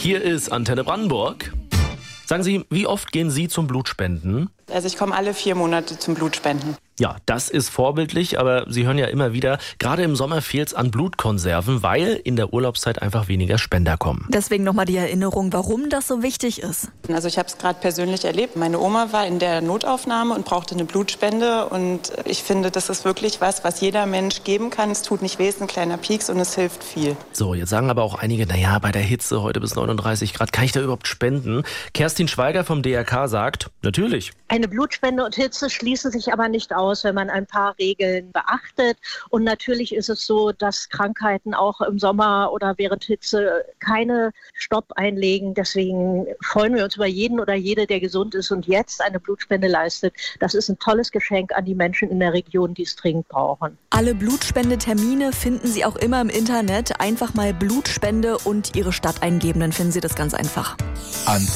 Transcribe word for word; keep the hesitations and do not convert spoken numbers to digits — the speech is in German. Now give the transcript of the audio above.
Hier ist Antenne Brandenburg. Sagen Sie, wie oft gehen Sie zum Blutspenden? Also ich komme alle vier Monate zum Blutspenden. Ja, das ist vorbildlich, aber Sie hören ja immer wieder, gerade im Sommer fehlt es an Blutkonserven, weil in der Urlaubszeit einfach weniger Spender kommen. Deswegen nochmal die Erinnerung, warum das so wichtig ist. Also ich habe es gerade persönlich erlebt. Meine Oma war in der Notaufnahme und brauchte eine Blutspende. Und ich finde, das ist wirklich was, was jeder Mensch geben kann. Es tut nicht weh, es ist ein kleiner Pieks und es hilft viel. So, jetzt sagen aber auch einige, naja, bei der Hitze heute bis neununddreißig Grad, kann ich da überhaupt spenden? Kerstin Schweiger vom D R K sagt, natürlich. Eine Blutspende und Hitze schließen sich aber nicht aus, wenn man ein paar Regeln beachtet. Und natürlich ist es so, dass Krankheiten auch im Sommer oder während Hitze keine Stopp einlegen. Deswegen freuen wir uns über jeden oder jede, der gesund ist und jetzt eine Blutspende leistet. Das ist ein tolles Geschenk an die Menschen in der Region, die es dringend brauchen. Alle Blutspendetermine finden Sie auch immer im Internet. Einfach mal Blutspende und Ihre Stadt eingeben, dann finden Sie das ganz einfach.